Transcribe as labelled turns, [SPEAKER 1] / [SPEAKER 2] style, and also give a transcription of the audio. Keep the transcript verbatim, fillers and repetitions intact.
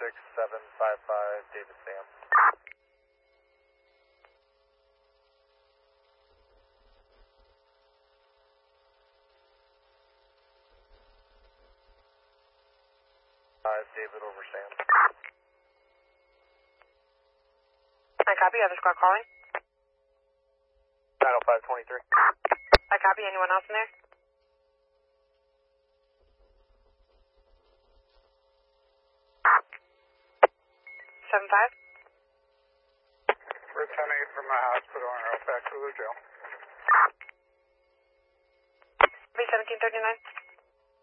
[SPEAKER 1] six seven five five, David Sam. Five, David over Sam.
[SPEAKER 2] I copy, other squad calling.
[SPEAKER 1] nine oh five twenty-three.
[SPEAKER 2] I copy, anyone else in there? Seven five.
[SPEAKER 1] We're ten eight from my hospital and right back to the jail.
[SPEAKER 2] B seventeen thirty-nine.